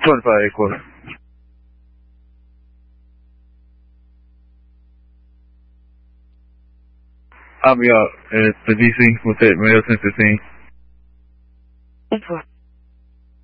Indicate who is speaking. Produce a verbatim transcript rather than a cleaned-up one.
Speaker 1: twenty-five eight quarter. I'll be out at the D C with that mail ten fifteen.
Speaker 2: ten four.